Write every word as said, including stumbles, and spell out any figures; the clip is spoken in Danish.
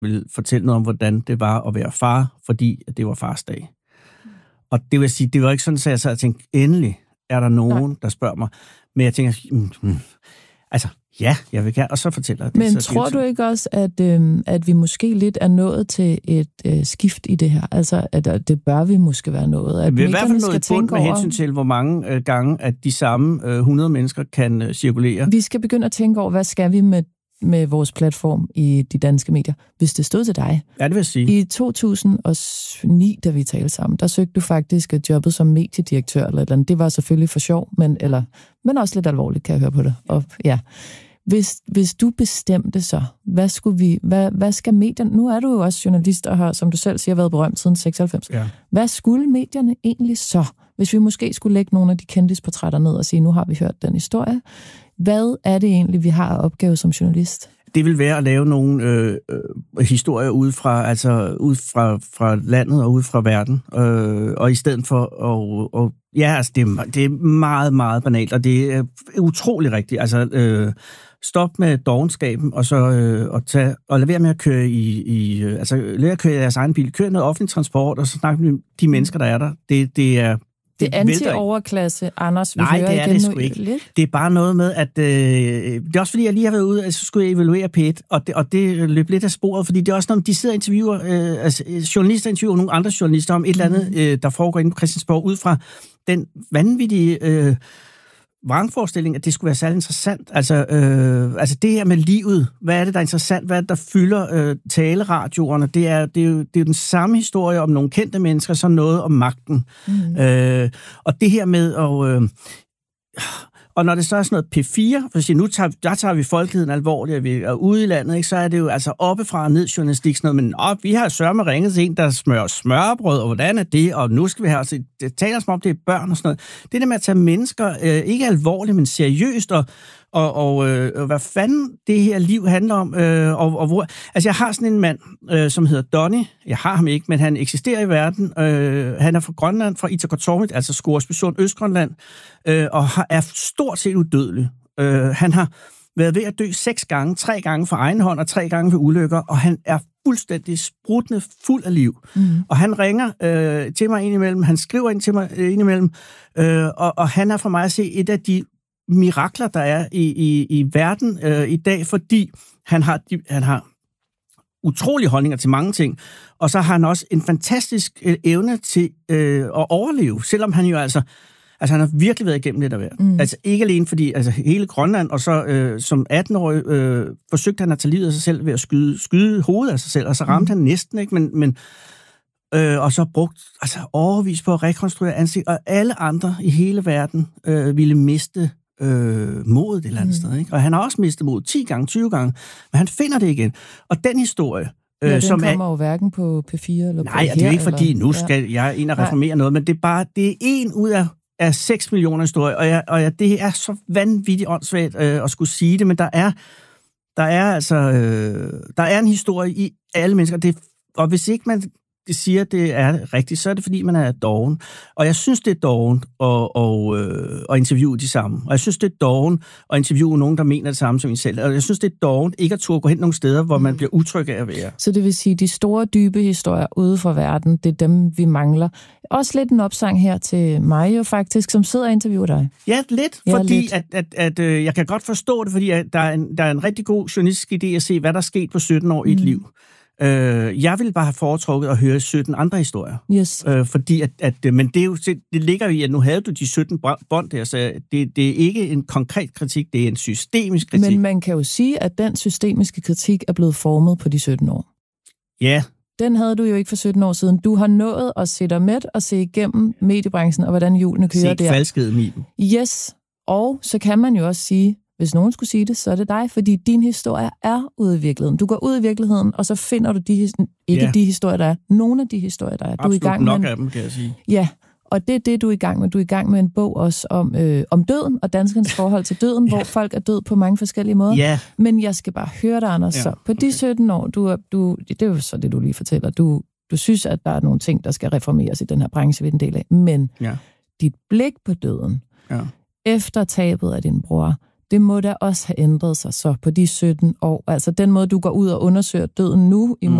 ville fortælle noget om, hvordan det var at være far, fordi det var farsdag. Og det vil sige, det var ikke sådan, at jeg sad og tænkte, endelig er der nogen, Nej. der spørger mig. Men jeg tænker, mm, mm, altså, ja, jeg vil gerne, og så fortæller jeg det. Men så tror du ikke også, at, øh, at vi måske lidt er nået til et øh, skift i det her? Altså, at, at det bør vi måske være nået. At vi er i hvert fald nået skal med hensyn over... til, hvor mange øh, gange, at de samme øh, hundrede mennesker kan øh, cirkulere. Vi skal begynde at tænke over, hvad skal vi med med vores platform i de danske medier, hvis det stod til dig. Ja, det vil jeg sige. I to tusind og ni, da vi talte sammen, der søgte du faktisk jobbet som mediedirektør eller et eller andet. Det var selvfølgelig for sjov, men, eller, men også lidt alvorligt, kan jeg høre på det. Og, ja. hvis, hvis du bestemte så, hvad, skulle vi, hvad, hvad skal medierne... Nu er du jo også journalist og har, som du selv siger, været berømt siden seksoghalvfems. Ja. Hvad skulle medierne egentlig så, hvis vi måske skulle lægge nogle af de kendisportrætter ned og sige, nu har vi hørt den historie. Hvad er det egentlig, vi har af opgave som journalist? Det vil være at lave nogle øh, øh, historier ud fra, altså ud fra, fra landet og ud fra verden. Øh, og i stedet for og, og ja, altså det er, det er meget, meget banalt, og det er utrolig rigtigt. Altså øh, stop med dovenskaben, og så øh, og tage, og lad være med at køre i, i altså lad være at køre i deres egen bil, kør noget offentlig transport, og så snakke med de mennesker, der er der. Det, det er Det er anti-overklasse, Anders. Nej, det er det sgu ikke. Lidt. Det er bare noget med, at... Øh, det er også fordi, jeg lige har været ude, og så skulle jeg evaluere P et, og det, og det løb lidt af sporet, fordi det er også noget, de sidder og interviewer, øh, altså journalister interviewer nogle andre journalister om et eller andet, øh, der foregår inde på Christiansborg, ud fra den vanvittige... Øh, vrangforestilling, at det skulle være særlig interessant. Altså, øh, altså det her med livet, hvad er det, der er interessant? Hvad er det, der fylder øh, taleradioerne? Det er, det, er jo, det er jo den samme historie om nogle kendte mennesker, så noget om magten. Mm. Øh, og det her med at... Øh, og når det så er sådan noget P fire, for at sige, nu tager, der tager vi folkeligheden alvorligt, og vi er ude i landet, ikke, så er det jo altså oppefra og ned journalistik, sådan noget, men op, vi har sørme ringet til en, der smører smørbrød, og hvordan er det, og nu skal vi have, altså, det taler som om, det er børn og sådan noget. Det der med at tage mennesker, øh, ikke alvorligt, men seriøst, og, og, og øh, hvad fanden det her liv handler om, øh, og, og hvor... Altså, jeg har sådan en mand, øh, som hedder Donny, jeg har ham ikke, men han eksisterer i verden, øh, han er fra Grønland, fra Itaqatormit, altså Scoresbysundt, Østgrønland, øh, og har, er stort set udødelig. Øh, han har været ved at dø seks gange, tre gange for egen hånd og tre gange ved ulykker, og han er fuldstændig sprutende fuld af liv. Mm. Og han ringer øh, til mig indimellem, han skriver ind til mig øh, indimellem, øh, og, og han er for mig at se et af de mirakler, der er i, i, i verden øh, i dag, fordi han har, de, han har utrolige holdninger til mange ting, og så har han også en fantastisk øh, evne til øh, at overleve, selvom han jo altså Altså, han har virkelig været igennem lidt af hvert. Mm. Altså, ikke alene fordi, altså, hele Grønland, og så øh, som atten-årig øh, forsøgte han at tage livet af sig selv ved at skyde, skyde hovedet af sig selv, og så ramte mm. han næsten, ikke? Men, men øh, og så brugt altså, overvis på at rekonstruere ansigt, og alle andre i hele verden øh, ville miste øh, modet et eller andet mm. sted, ikke? Og han har også mistet modet ti gange, tyve gange, men han finder det igen. Og den historie, Ja, den som kommer er... jo hverken på P fire eller på Nej, her, det er ikke fordi, eller... nu skal ja. jeg ind og reformere Nej. noget, men det er bare, det er en ud af af seks millioner historier, og, jeg, og jeg, det er så vanvittigt åndssvagt øh, at skulle sige det, men der er, der er altså, øh, der er en historie i alle mennesker, det, og hvis ikke man det siger, det er rigtigt, så er det fordi, man er doven. Og jeg synes, det er doven at, at, øh, at interviewe de samme. Og jeg synes, det er doven at interviewe nogen, der mener det samme som en selv. Og jeg synes, det er doven ikke at turde gå hen nogle steder, hvor man bliver utryg af at være. Så det vil sige, de store, dybe historier ude fra verden, det er dem, vi mangler. Også lidt en opsang her til mig jo faktisk, som sidder og interviewer dig. Ja, lidt, ja, fordi lidt. At, at, at, at, jeg kan godt forstå det, fordi at der, er en, der er en rigtig god journalistisk idé at se, hvad der er sket på sytten år mm. i et liv. Øh, jeg ville bare have foretrukket at høre sytten andre historier. Yes. Øh, fordi at, at, men det, er jo, det ligger jo i, at nu havde du de sytten bånd der, så det, det er ikke en konkret kritik, det er en systemisk kritik. Men man kan jo sige, at den systemiske kritik er blevet formet på de sytten år. Ja. Den havde du jo ikke for sytten år siden. Du har nået at se dig med og se igennem mediebranchen, og hvordan hjulene kører se der. Se falskheden i dem. Yes. Og så kan man jo også sige, hvis nogen skulle sige det, så er det dig, fordi din historie er ude i virkeligheden. Du går ud i virkeligheden, og så finder du de, ikke ja. de historier, der er. Nogle af de historier, der er. Du Absolut er i gang nok med en, af dem, kan jeg sige. Ja, og det er det, du er i gang med. Du er i gang med en bog også om, øh, om døden, og danskernes forhold til døden, ja. hvor folk er død på mange forskellige måder. Ja. Men jeg skal bare høre dig, Anders. Ja. Så på de sytten år, du, du, det er jo så det, du lige fortæller. Du, du synes, at der er nogle ting, der skal reformeres i den her branche, vi er en del af. Men ja. dit blik på døden, ja. efter tabet af din bror, Det må da også have ændret sig så på de sytten år. Altså den måde, du går ud og undersøger døden nu, i